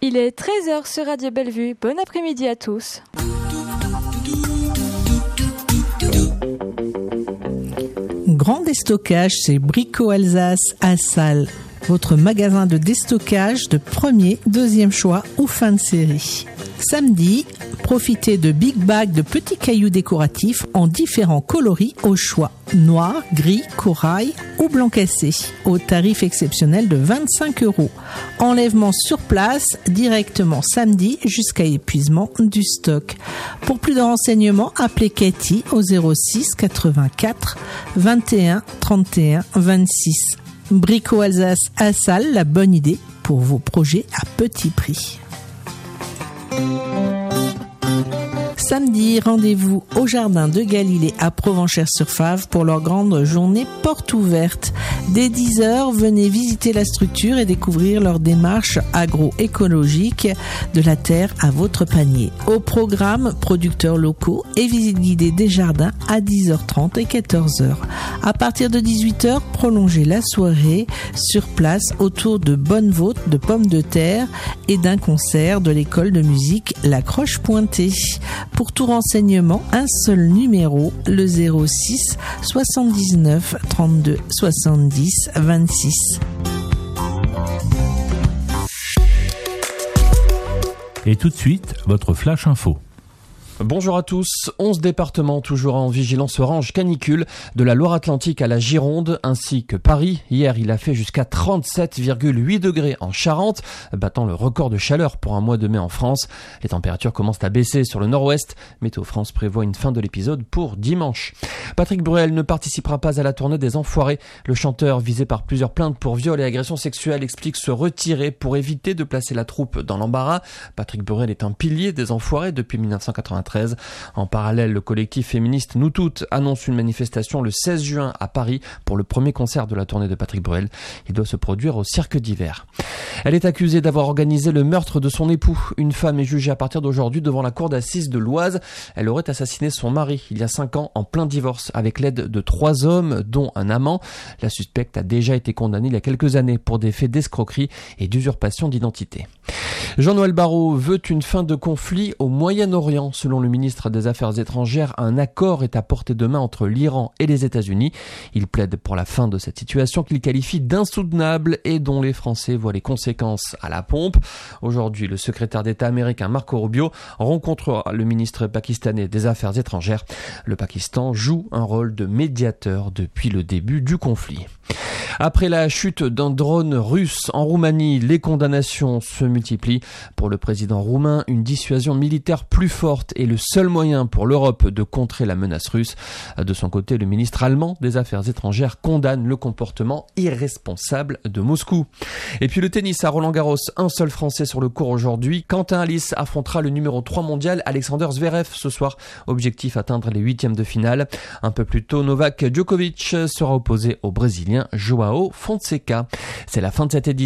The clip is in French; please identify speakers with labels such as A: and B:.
A: Il est 13h sur Radio Bellevue. Bon après-midi à tous.
B: Grand déstockage, c'est Brico Alsace à Salles. Votre magasin de déstockage de premier, deuxième choix ou fin de série. Samedi, profitez de Big Bag de petits cailloux décoratifs en différents coloris au choix. Noir, gris, corail ou blanc cassé. Au tarif exceptionnel de 25 €. Enlèvement sur place directement samedi jusqu'à épuisement du stock. Pour plus de renseignements, appelez Cathy au 06 84 21 31 26. Brico Alsace à Salles, la bonne idée pour vos projets à petit prix. Samedi, rendez-vous au Jardin de Galilée à Provenchères-sur-Fave pour leur grande journée porte ouverte. Dès 10h, venez visiter la structure et découvrir leur démarche agroécologique de la terre à votre panier. Au programme, producteurs locaux et visite guidée des jardins à 10h30 et 14h. À partir de 18h, prolongez la soirée sur place autour de bonnes vôtres de pommes de terre et d'un concert de l'école de musique La Croche Pointée. Pour tout renseignement, un seul numéro, le 06 79 32 70 26.
C: Et tout de suite, votre Flash Info.
D: Bonjour à tous. 11 départements toujours en vigilance orange canicule, de la Loire-Atlantique à la Gironde, ainsi que Paris. Hier, il a fait jusqu'à 37,8 degrés en Charente, battant le record de chaleur pour un mois de mai en France. Les températures commencent à baisser sur le nord-ouest. Météo France prévoit une fin de l'épisode pour dimanche. Patrick Bruel ne participera pas à la tournée des Enfoirés. Le chanteur, visé par plusieurs plaintes pour viol et agression sexuelle, explique se retirer pour éviter de placer la troupe dans l'embarras. Patrick Bruel est un pilier des Enfoirés depuis 1993. En parallèle, le collectif féministe Nous Toutes annonce une manifestation le 16 juin à Paris pour le premier concert de la tournée de Patrick Bruel. Il doit se produire au Cirque d'Hiver. Elle est accusée d'avoir organisé le meurtre de son époux. Une femme est jugée à partir d'aujourd'hui devant la cour d'assises de l'Oise. Elle aurait assassiné son mari il y a 5 ans en plein divorce avec l'aide de 3 hommes, dont un amant. La suspecte a déjà été condamnée il y a quelques années pour des faits d'escroquerie et d'usurpation d'identité. Jean-Noël Barrot veut une fin de conflit au Moyen-Orient. Selon le ministre des Affaires étrangères, un accord est à portée de main entre l'Iran et les États-Unis. Il plaide pour la fin de cette situation qu'il qualifie d'insoutenable et dont les Français voient les conséquences à la pompe. Aujourd'hui, le secrétaire d'État américain Marco Rubio rencontrera le ministre pakistanais des Affaires étrangères. Le Pakistan joue un rôle de médiateur depuis le début du conflit. Après la chute d'un drone russe en Roumanie, les condamnations se multiplient. Pour le président roumain, une dissuasion militaire plus forte est le seul moyen pour l'Europe de contrer la menace russe. De son côté, le ministre allemand des Affaires étrangères condamne le comportement irresponsable de Moscou. Et puis le tennis à Roland-Garros, un seul Français sur le court aujourd'hui. Quentin Halys affrontera le numéro 3 mondial Alexander Zverev ce soir. Objectif atteindre les 8e de finale. Un peu plus tôt, Novak Djokovic sera opposé au Brésilien João Fonseca. C'est la fin de cette édition.